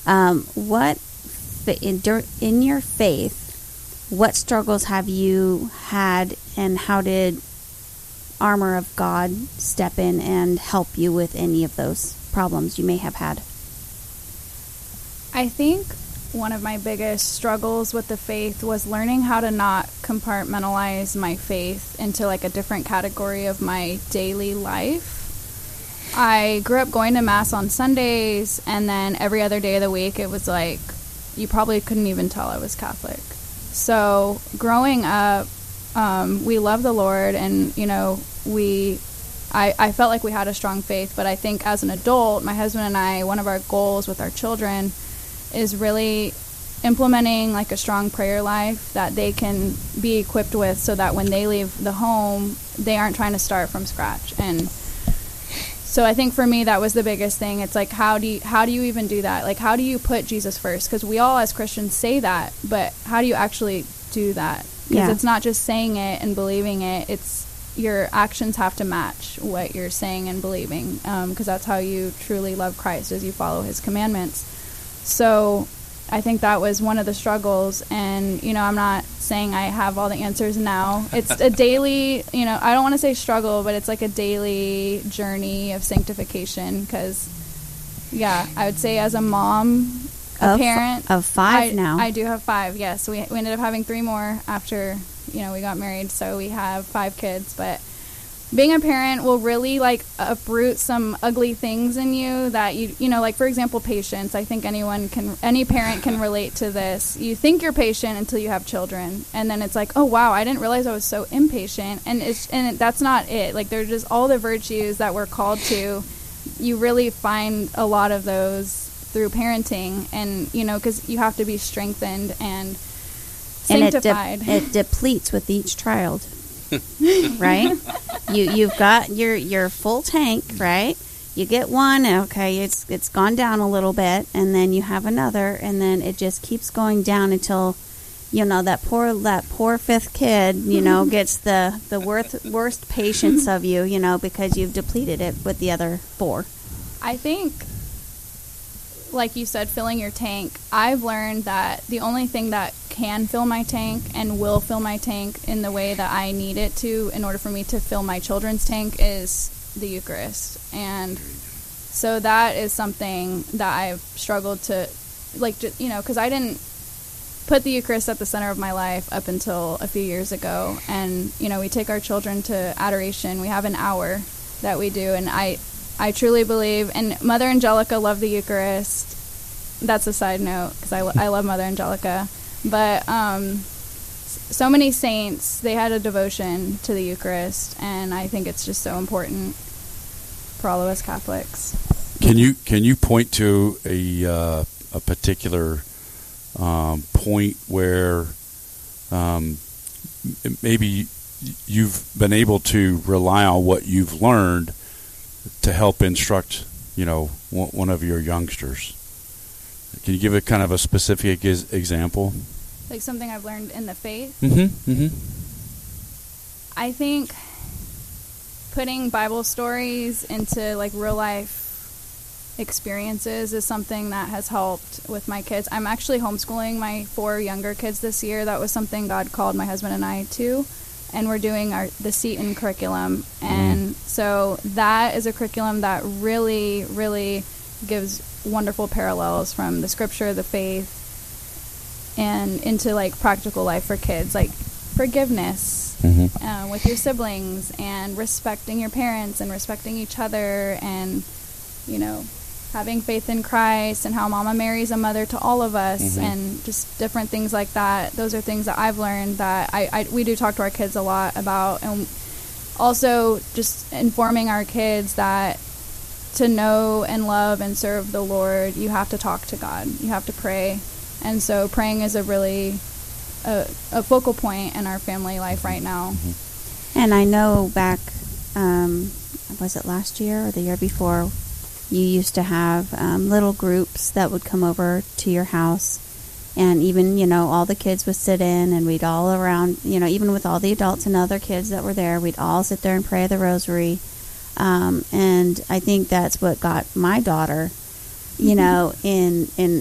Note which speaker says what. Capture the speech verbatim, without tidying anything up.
Speaker 1: Um, what in, in your faith, what struggles have you had, and how did Armor of God step in and help you with any of those problems you may have had?
Speaker 2: I think one of my biggest struggles with the faith was learning how to not compartmentalize my faith into like a different category of my daily life. I grew up going to Mass on Sundays, and then every other day of the week it was like, you probably couldn't even tell I was Catholic. So growing up, um, we love the Lord, and, you know, we... I, I felt like we had a strong faith, but I think as an adult, my husband and I, one of our goals with our children is really implementing like a strong prayer life that they can be equipped with, so that when they leave the home, they aren't trying to start from scratch. And so I think for me, that was the biggest thing. It's like, how do you, how do you even do that? Like, how do you put Jesus first? Because we all as Christians say that, but how do you actually do that? Because
Speaker 1: yeah.
Speaker 2: it's not just saying it and believing it. It's your actions have to match what you're saying and believing, because um, that's how you truly love Christ, as you follow his commandments. So I think that was one of the struggles, and, you know, I'm not saying I have all the answers now. It's a daily, you know, I don't want to say struggle, but it's like a daily journey of sanctification, because, yeah, I would say as a mom, a
Speaker 1: of,
Speaker 2: parent.
Speaker 1: Of five
Speaker 2: I,
Speaker 1: now.
Speaker 2: I do have five, yes. We, we ended up having three more after, you know, we got married, so we have five kids, but being a parent will really, like, uproot some ugly things in you that you, you know, like, for example, patience. I think anyone can, any parent can relate to this. You think you're patient until you have children, and then it's like, oh, wow, I didn't realize I was so impatient, and it's, and it, that's not it. Like, they're just all the virtues that we're called to. You really find a lot of those through parenting, and, you know, because you have to be strengthened and sanctified.
Speaker 1: And it, de- it depletes with each child. Right? You you've got your your full tank, right? You get one, okay, it's it's gone down a little bit, and then you have another, and then it just keeps going down until, you know, that poor that poor fifth kid, you know, gets the the worst worst patience of you, you know, because you've depleted it with the other four.
Speaker 2: I think, like you said, filling your tank, I've learned that the only thing that can fill my tank and will fill my tank in the way that I need it to in order for me to fill my children's tank is the Eucharist. And so that is something that I've struggled to, like, you know, because I didn't put the Eucharist at the center of my life up until a few years ago. And, you know, we take our children to adoration. We have an hour that we do, and I I truly believe, and Mother Angelica loved the Eucharist. That's a side note, because I, I love Mother Angelica. But um, so many saints, they had a devotion to the Eucharist, and I think it's just so important for all of us Catholics.
Speaker 3: Can you can you point to a uh, a particular um, point where um, maybe you've been able to rely on what you've learned to help instruct, you know, one of your youngsters? Can you give a kind of a specific is- example?
Speaker 2: Like something I've learned in the faith?
Speaker 3: Mm-hmm. Mm-hmm.
Speaker 2: I think putting Bible stories into, like, real life experiences is something that has helped with my kids. I'm actually homeschooling my four younger kids this year. That was something God called my husband and I to. And we're doing our the Seton curriculum. And mm. so that is a curriculum that really, really gives wonderful parallels from the scripture, the faith, and into, like, practical life for kids, like forgiveness mm-hmm. uh, with your siblings, and respecting your parents and respecting each other, and, you know, having faith in Christ, and how Mama Mary's a mother to all of us, mm-hmm. and just different things like that. Those are things that I've learned that I, I we do talk to our kids a lot about, and also just informing our kids that to know and love and serve the Lord, you have to talk to God. You have to pray. And so praying is a really a, a focal point in our family life right now.
Speaker 1: Mm-hmm. And I know back, um, was it last year or the year before, you used to have um, little groups that would come over to your house, and even, you know, all the kids would sit in, and we'd all around, you know, even with all the adults and other kids that were there, we'd all sit there and pray the rosary. Um, and I think that's what got my daughter, you know, in in